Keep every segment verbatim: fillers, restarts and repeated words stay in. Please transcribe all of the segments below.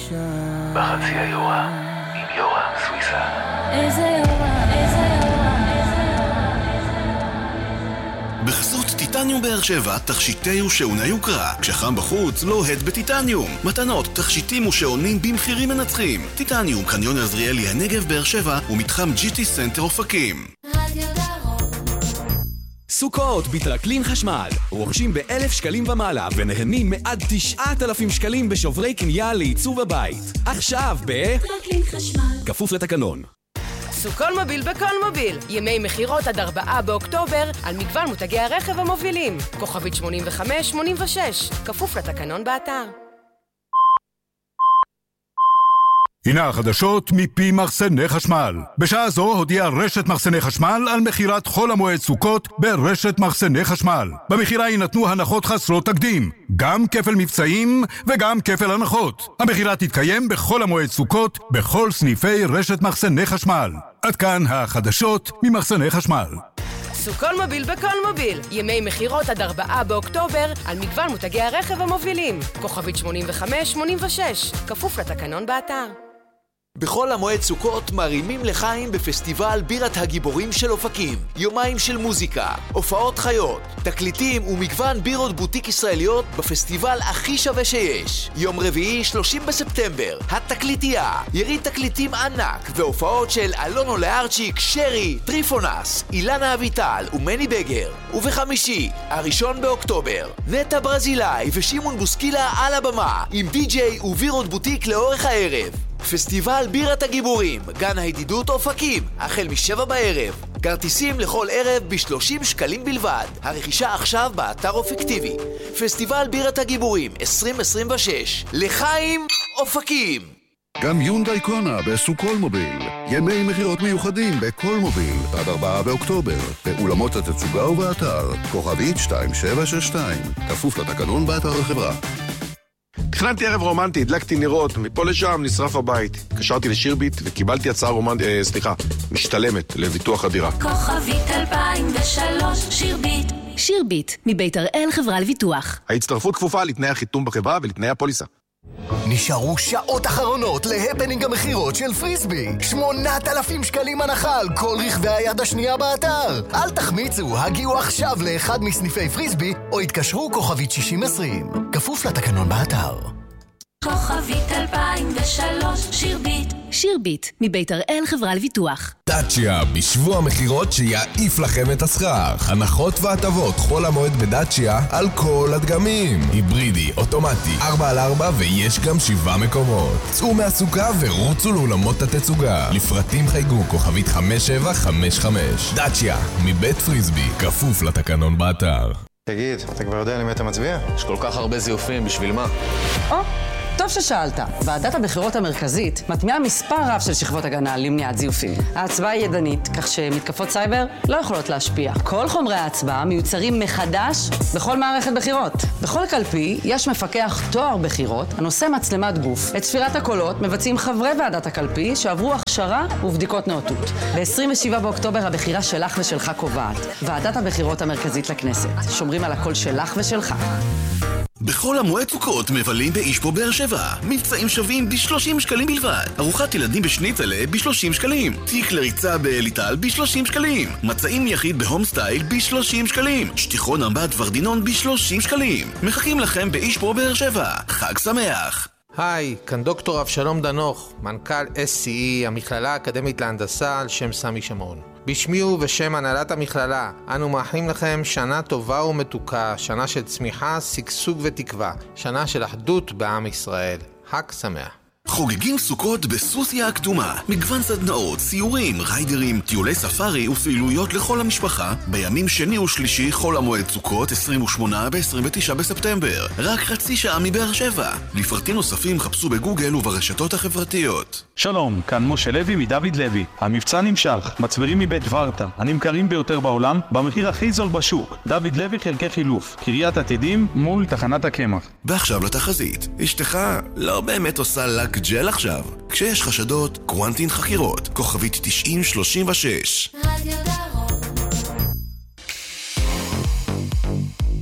שם. בחצי היורה עם יורם סוויסה. איזה יורם, איזה יורם, איזה יורם. בחסות טיטניום באר שבע, תכשיטי ושעוני יוקרה. כשחם בחוץ, לוהט בטיטניום. מתנות, תכשיטים ושעונים במחירים מנצחים. טיטניום, קניון עזריאלי הנגב באר שבע ומתחם ג'י טי סנטר אופקים. סוכות בטרקלין חשמל, רוכשים באלף שקלים ומעלה ונהנים מעד תשעת אלפים שקלים בשוברי קנייה לעיצוב הבית. עכשיו ב... טרקלין חשמל. כפוף לתקנון. סוכות מוביל בכל מוביל. ימי מחירות עד ארבעה באוקטובר על מגוון מותגי הרכב המובילים. כוכבית שמונים וחמש שמונים ושש. כפוף לתקנון באתר. הנה החדשות מפי מחסני חשמל. בשעה זו הודיעה רשת מחסני חשמל על מחירת חול המועד סוכות ברשת מחסני חשמל. במחירה יינתנו הנחות חסרות תקדים, גם כפל מבצעים וגם כפל הנחות. המחירה תתקיים בכל המועד סוכות בכל סניפי רשת מחסני חשמל. עד כאן החדשות ממחסני חשמל. סוכות מוביל בכל מוביל. ימי מחירות עד ארבעה באוקטובר על מגוון מותגי הרכב המובילים. כוכבית שמונים וחמש שמונים ושש. כפוף לתקנון באתר. בכל המועד סוכות מרימים לחיים בפסטיבל בירת הגיבורים של אופקים. יומיים של מוזיקה, הופעות חיות, תקליטים ומגוון בירות בוטיק ישראליות בפסטיבל הכי שווה שיש. יום רביעי שלושים בספטמבר, התקליטייה, יריד תקליטים ענק והופעות של אלונו לארצ'יק, שרי, טריפונס, אילנה אביטל ומני בגר. ובחמישי, הראשון באוקטובר, נטה ברזילאי ושימון בוסקילה על הבמה עם די-ג'יי ובירות בוטיק לאורך הערב. פסטיבל בירת הגיבורים, גן הידידות אופקים, החל משבע בערב. כרטיסים לכל ערב ב-שלושים שקלים בלבד. הרכישה עכשיו באתר אופקטיבי. פסטיבל בירת הגיבורים עשרים עשרים ושש. לחיים אופקים. גם יונדאי קונה בסוכול מוביל. ימי מחירות מיוחדים בכל מוביל עד ארבעה באוקטובר. באולמות התצוגה ובאתר. כוכבית שתיים שבע שש שתיים. כפוף לתקנון באתר החברה. תכננתי ערב רומנטי, הדלקתי נרות, מפה לשם נשרף הבית. קשרתי לשירביט וקיבלתי הצעה רומנטית, אה, סליחה, משתלמת לביטוח הדירה. כוכבית אלפיים ושלוש, שירביט. שירביט, מבית הראל חברה לביטוח. ההצטרפות כפופה לתנאי החיתום בחברה ולתנאי הפוליסה. נשארו שעות אחרונות להפנינג המחירות של פריסבי. שמונת אלפים שקלים הנחה על כל רכבי היד השנייה באתר. אל תחמיצו, הגיעו עכשיו לאחד מסניפי פריסבי או התקשרו כוכבית שישים עשרים. כפוף לתקנון באתר. כוכבית אלפיים ושלוש, שירביט. שירביט, מבית הראל חברה לביטוח. דאצ'יה, בשבוע מחירות שיעיף לכם את הסחר. הנחות והטבות חול המועד בדאצ'יה על כל הדגמים. היברידי, אוטומטי, ארבע על ארבע ויש גם שבעה מקומות. צאו מהסוכה ורוצו לאולמות התצוגה. לפרטים חייגו כוכבית חמש שבע חמש חמש. דאצ'יה, מבית פריסבי, כפוף לתקנון באתר. תגיד, אתה כבר יודע למי אתה מצביע? יש כל כך הרבה זיופים, בשביל מה? או, טוב ששאלת. ועדת הבחירות המרכזית מטמיעה מספר רב של שכבות הגנה למניעת זיופים. ההצבעה היא ידנית, כך שמתקפות סייבר לא יכולות להשפיע. כל חומרי ההצבעה מיוצרים מחדש בכל מערכת בחירות. בכל קלפי יש מפקח תואר בחירות הנושא מצלמת גוף. את ספירת הקולות מבצעים חברי ועדת הקלפי שעברו הכשרה ובדיקות נאותות. ב-עשרים ושבעה באוקטובר הבחירה שלך ושלך קובעת. ועדת הבחירות המרכזית לכנסת. שומרים על הקול שלך ושלך. בכל המועד סוכות מבלים באישפו באר שבע. מבצעים שווים ב-שלושים שקלים בלבד. ארוחת ילדים בשניצלה ב-שלושים שקלים. תיק לריצה באליטל ב-שלושים שקלים. מצעים יחיד בהום סטייל ב-שלושים שקלים. שטיחון אמבט ורדינון ב-שלושים שקלים. מחכים לכם באישפו באר שבע. חג שמח. היי, כאן דוקטור אבשלום דנוך, מנכ"ל אס סי אי, המכללה האקדמית להנדסה על שם סמי שמעון. בשמי ובשם הנהלת המכללה, אנו מאחלים לכם שנה טובה ומתוקה, שנה של צמיחה, שגשוג ותקווה, שנה של אחדות בעם ישראל. חג שמח. חוגגים סוכות בסוסיה הכתומה. מגוון סדנאות, סיורים, ריידרים, טיולי ספארי ופעילויות לכל המשפחה בימים שני ושלישי חול המועד סוכות עשרים ושמונה ב-עשרים ותשעה בספטמבר. רק חצי שעה מבאר שבע. לפרטים נוספים חפשו בגוגל וברשתות החברתיות. שלום, כאן משה לוי מדוד לוי. המבצע נמשך, מצברים מבית ורטה, הנמכרים ביותר בעולם, במחיר הכי זול בשוק. דוד לוי חלקי חילוף, קריית עתידים מול תחנת הקמח. ועכשיו לתחזית. אשתך לא באמת עושה לק ג'ל עכשיו. כשיש חשדות, קוונטין חקירות, כוכבית תשעים שלושים ושש.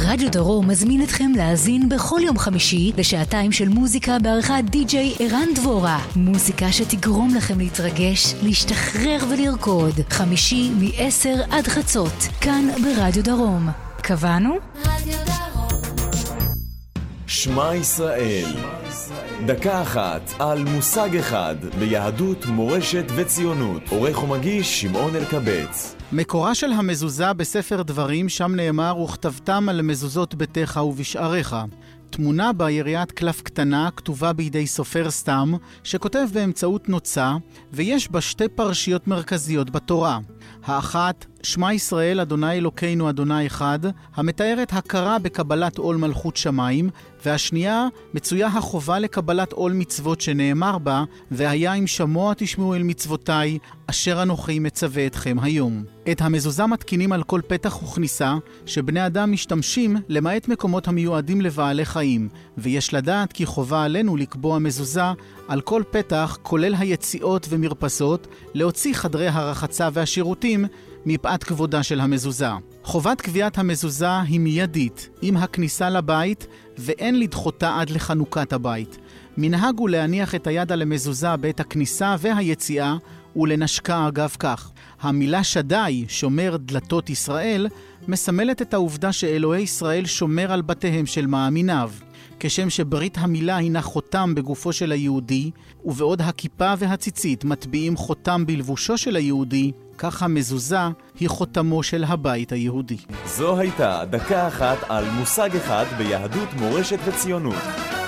רדיו דרום מזמין אתכם להאזין בכל יום חמישי לשעתיים של מוזיקה בעריכת די-ג'יי ערן דבורה. מוזיקה שתגרום לכם להתרגש, להשתחרר ולרקוד. חמישי מ-עשר עד חצות, כאן ברדיו דרום. קבענו? רדיו דרום. שמע ישראל. דקה אחת על מושג אחד ביהדות, מורשת וציונות. עורך ומגיש שמעון אלקבץ. מקורה של המזוזה בספר דברים, שם נאמר וכתבתם על מזוזות ביתך ובשעריך. תמונה בה יריית קלף קטנה כתובה בידי סופר סתם, שכותב באמצעות נוצה, ויש בה שתי פרשיות מרכזיות בתורה. האחת, שמע ישראל אדוני אלוקינו אדוני אחד, המתארת הכרה בקבלת עול מלכות שמיים, והשנייה, מצויה החובה לקבלת עול מצוות שנאמר בה, והיה אם שמוע תשמעו אל מצוותיי, אשר אנוכי מצווה אתכם היום. את המזוזה מתקינים על כל פתח וכניסה, שבני אדם משתמשים למעט מקומות המיועדים לבעלי חיים, ויש לדעת כי חובה עלינו לקבוע מזוזה על כל פתח, כולל היציאות ומרפסות, להוציא חדרי הרחצה והשירותים מפאת כבודה של המזוזה. חובת קביעת המזוזה היא מיידית, עם הכניסה לבית, ואין לדחותה עד לחנוכת הבית. מנהג הוא להניח את היד על המזוזה בעת הכניסה והיציאה, ולנשקה אגב כך. המילה שדי, שומר דלתות ישראל, מסמלת את העובדה שאלוהי ישראל שומר על בתיהם של מאמיניו. כשם שברית המילה הינה חותם בגופו של היהודי, ובעוד הכיפה והציצית מטביעים חותם בלבושו של היהודי, כך המזוזה היא חותמו של הבית היהודי. זו הייתה דקה אחת על מושג אחד ביהדות, מורשת וציונות.